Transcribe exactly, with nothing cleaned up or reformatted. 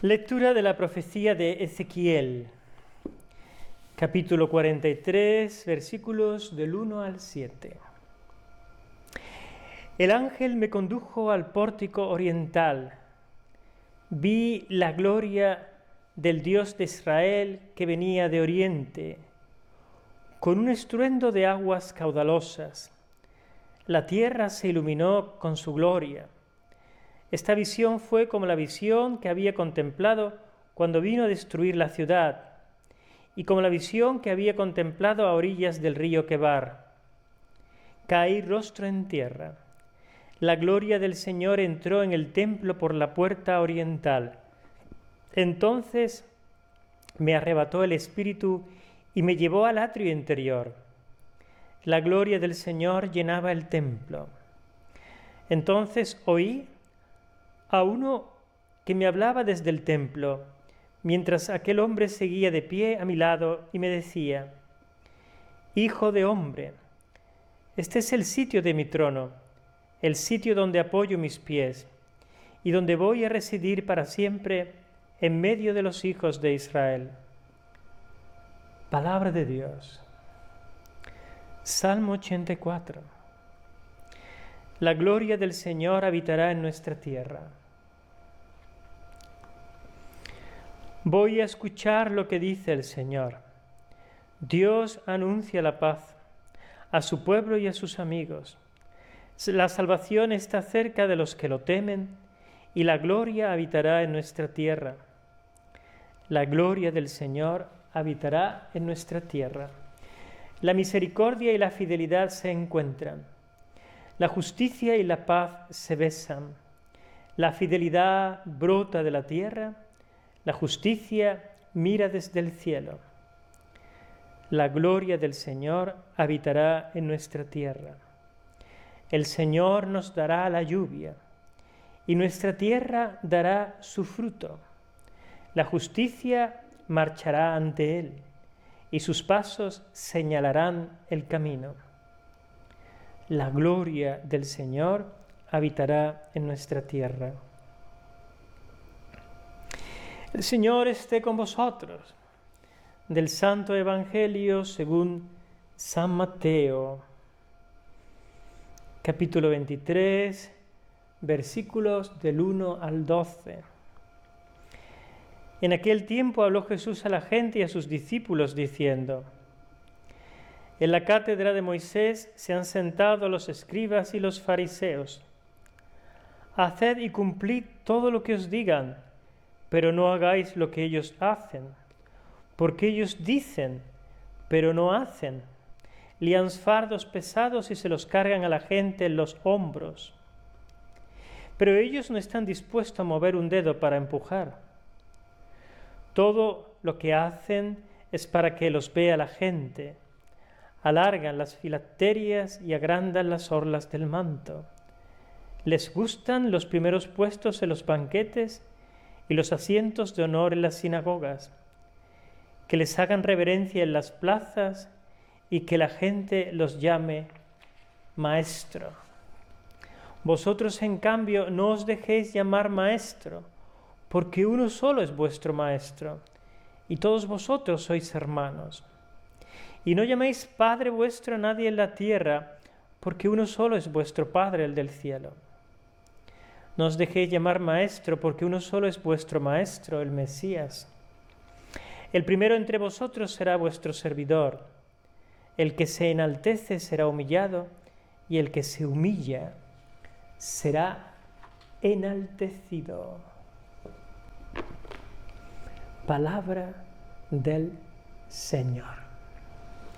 Lectura de la profecía de Ezequiel, capítulo cuarenta y tres, versículos del uno al siete. El ángel me condujo al pórtico oriental. Vi la gloria del Dios de Israel que venía de oriente, con un estruendo de aguas caudalosas. La tierra se iluminó con su gloria. Esta visión fue como la visión que había contemplado cuando vino a destruir la ciudad, y como la visión que había contemplado a orillas del río Quebar. Caí rostro en tierra. La gloria del Señor entró en el templo por la puerta oriental. Entonces me arrebató el Espíritu y me llevó al atrio interior. La gloria del Señor llenaba el templo. Entonces oí a uno que me hablaba desde el templo, mientras aquel hombre seguía de pie a mi lado y me decía: Hijo de hombre, este es el sitio de mi trono, el sitio donde apoyo mis pies, y donde voy a residir para siempre en medio de los hijos de Israel. Palabra de Dios. Salmo ochenta y cuatro. La gloria del Señor habitará en nuestra tierra. Voy a escuchar lo que dice el Señor. Dios anuncia la paz a su pueblo y a sus amigos. La salvación está cerca de los que lo temen y la gloria habitará en nuestra tierra. La gloria del Señor habitará en nuestra tierra. La misericordia y la fidelidad se encuentran. La justicia y la paz se besan. La fidelidad brota de la tierra. La justicia mira desde el cielo. La gloria del Señor habitará en nuestra tierra. El Señor nos dará la lluvia, y nuestra tierra dará su fruto. La justicia marchará ante Él, y sus pasos señalarán el camino. La gloria del Señor habitará en nuestra tierra. El Señor esté con vosotros. Del Santo Evangelio según San Mateo, capítulo veintitrés, versículos del uno al doce. En aquel tiempo habló Jesús a la gente y a sus discípulos diciendo: En la cátedra de Moisés se han sentado los escribas y los fariseos. Haced y cumplid todo lo que os digan, pero no hagáis lo que ellos hacen, porque ellos dicen, pero no hacen. Lían fardos pesados y se los cargan a la gente en los hombros. Pero ellos no están dispuestos a mover un dedo para empujar. Todo lo que hacen es para que los vea la gente. Alargan las filacterias y agrandan las orlas del manto. Les gustan los primeros puestos en los banquetes y los asientos de honor en las sinagogas, que les hagan reverencia en las plazas y que la gente los llame maestro. Vosotros, en cambio, no os dejéis llamar maestro, porque uno solo es vuestro maestro, y todos vosotros sois hermanos. Y no llaméis Padre vuestro a nadie en la tierra, porque uno solo es vuestro Padre, el del cielo. No os dejéis llamar maestro, porque uno solo es vuestro maestro, el Mesías. El primero entre vosotros será vuestro servidor. El que se enaltece será humillado, y el que se humilla será enaltecido. Palabra del Señor.